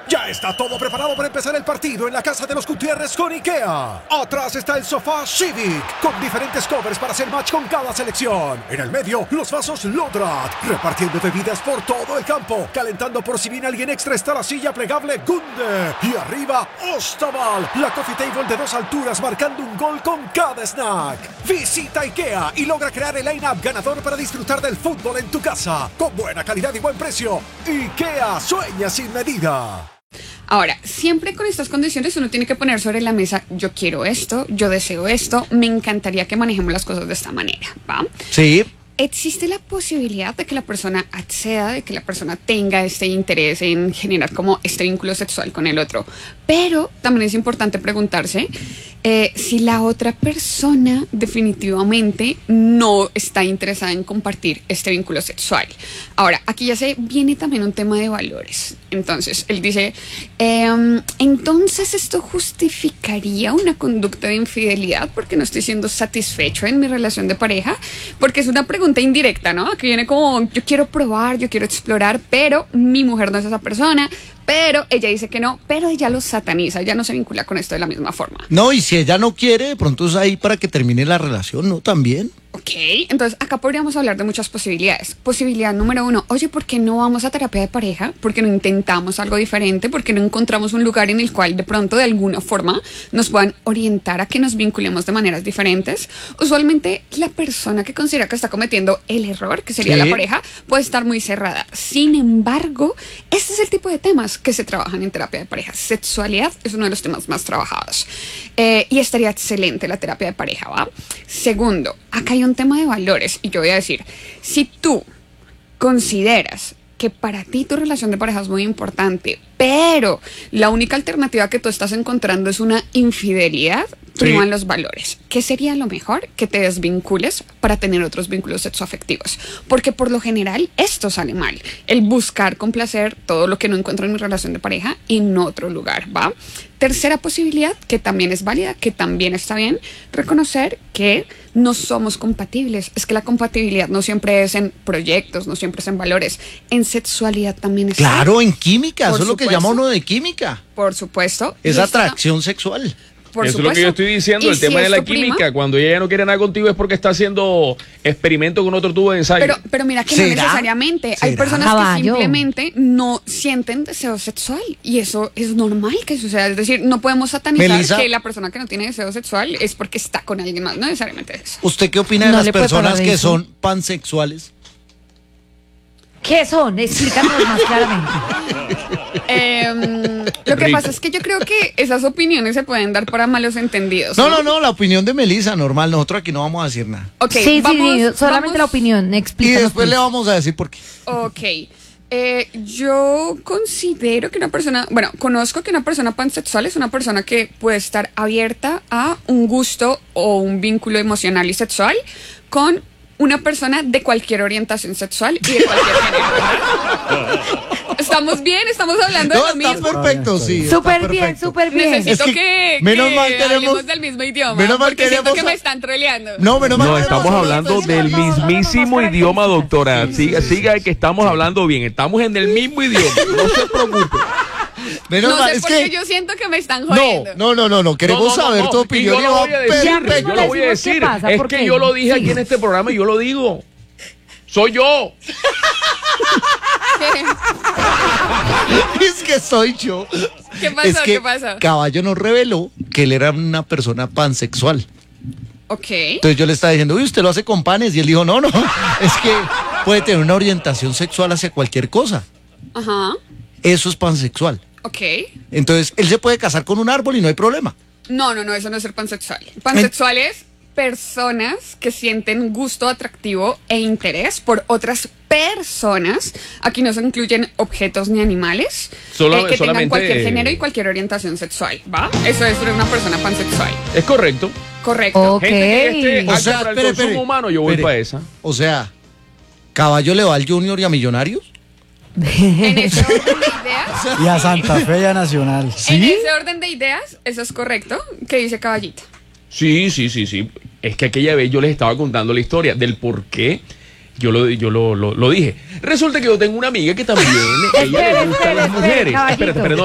Ya está todo preparado para empezar el partido en la casa de los Gutiérrez con IKEA. Atrás está el sofá Civic, con diferentes covers para hacer match con cada selección. En el medio, los vasos Lodrat, repartiendo bebidas por todo el campo. Calentando por si viene alguien extra está la silla plegable Gunde. Y arriba, Ostaval, la coffee table de 2 alturas marcando un gol con cada snack. Visita IKEA y logra crear el line-up ganador para disfrutar del fútbol en tu casa. Con buena calidad y buen precio. IKEA, sueña sin medida. Ahora, siempre con estas condiciones uno tiene que poner sobre la mesa, yo quiero esto, yo deseo esto, me encantaría que manejemos las cosas de esta manera, ¿va? Sí. Existe la posibilidad de que la persona acceda, de que la persona tenga este interés en generar como este vínculo sexual con el otro, pero también es importante preguntarse si la otra persona definitivamente no está interesada en compartir este vínculo sexual. Ahora, aquí ya se viene también un tema de valores. Entonces, él dice, entonces esto justificaría una conducta de infidelidad porque no estoy siendo satisfecho en mi relación de pareja, porque es una pregunta indirecta, ¿no? Que viene como, yo quiero probar, yo quiero explorar, pero mi mujer no es esa persona, pero ella dice que no, pero ella lo sataniza, ella no se vincula con esto de la misma forma. No, y si ella no quiere, de pronto es ahí para que termine la relación, ¿no? También. Ok, entonces acá podríamos hablar de muchas posibilidades. Posibilidad número 1, oye, ¿por qué no vamos a terapia de pareja? ¿Por qué no intentamos algo diferente? ¿Por qué no encontramos un lugar en el cual de pronto de alguna forma nos puedan orientar a que nos vinculemos de maneras diferentes? Usualmente la persona que considera que está cometiendo el error, que sería la pareja, puede estar muy cerrada. Sin embargo, este es el tipo de temas que se trabajan en terapia de pareja. Sexualidad es uno de los temas más trabajados. Y estaría excelente la terapia de pareja, ¿va? Segundo, acá hay un tema de valores y yo voy a decir, si tú consideras que para ti tu relación de pareja es muy importante, pero la única alternativa que tú estás encontrando es una infidelidad, priman los valores. ¿Qué sería lo mejor? Que te desvincules para tener otros vínculos sexoafectivos. Porque por lo general esto sale mal. El buscar complacer todo lo que no encuentro en mi relación de pareja en otro lugar, ¿va? Tercera posibilidad, que también es válida, que también está bien, reconocer que no somos compatibles. Es que la compatibilidad no siempre es en proyectos, no siempre es en valores. En sexualidad también está. Claro, en química, eso es lo que supuesto. llama uno de química. Por supuesto. Es atracción sexual. Por Eso supuesto. es lo que yo estoy diciendo, Y el tema si de la esto prima, química. Cuando ella ya no quiere nada contigo es porque está haciendo experimento con otro tubo de ensayo. Pero mira que no ¿Será? necesariamente. Hay ¿Será? personas Caballo. que simplemente no sienten deseo sexual y eso es normal que suceda. Es decir, no podemos satanizar Melissa, que la persona que no tiene deseo sexual es porque está con alguien más. No necesariamente es eso. ¿Usted qué opina de No las le puede personas parar que eso. son pansexuales? ¿Qué son? Explícanos más claramente. Lo que pasa es que yo creo que esas opiniones se pueden dar para malos entendidos. No, la opinión de Melissa, normal, nosotros aquí no vamos a decir nada. Ok, Sí, solamente vamos- la opinión. Y Explícanos. después pues. le vamos a decir por qué. Ok. Yo considero que una persona, bueno, conozco que una persona pansexual es una persona que puede estar abierta a un gusto o un vínculo emocional y sexual con una persona de cualquier orientación sexual y de cualquier género. ¿Estamos bien? ¿Estamos hablando de No, lo está mismo? perfecto, sí. está Súper bien, perfecto. súper bien. Necesito Es que que menos mal tenemos- hablemos del mismo idioma. menos mal porque siento tenemos que me a- están troleando. No, menos mal No, tenemos estamos a- hablando del mismísimo idioma, doctora. Siga que estamos hablando bien. Estamos en el mismo idioma. No se preocupe. Menos No mal, sé es por qué que yo siento que me están jodiendo. No, queremos saber tu Y opinión. yo lo voy a decir. Ya, Yo lo voy a decimos qué decir. pasa, Es porque- que yo lo dije aquí sí. en este programa y yo lo digo. Soy yo. ¿Qué? Es que soy yo. ¿Qué pasó? Es que ¿Qué pasó? Caballo nos reveló que él era una persona pansexual. Ok. Entonces yo le estaba diciendo, uy, usted lo hace con panes. Y él dijo, no, es que puede tener una orientación sexual hacia cualquier cosa. Ajá. Eso es pansexual. Ok. Entonces él se puede casar con un árbol y no hay problema. No, eso no es ser pansexual. Pansexual es personas que sienten gusto, atractivo e interés por otras personas. Aquí no se incluyen objetos ni animales que tengan solamente- cualquier género y cualquier orientación sexual, ¿va? Eso es ser una persona pansexual. Es correcto. Correcto. Ok. Gente que esté O apta sea, para el espere, consumo espere, humano, yo voy espere. para esa. O sea, ¿Caballo le va al Junior y a Millonarios? En ese orden de ideas, Y a Santa Fe y a Nacional. en ese orden de ideas, eso es correcto. ¿Qué dice Caballito? Sí. Es que aquella vez yo les estaba contando la historia del por qué yo lo dije. Resulta que yo tengo una amiga que también ella le gustan las mujeres. caballito. Espérate,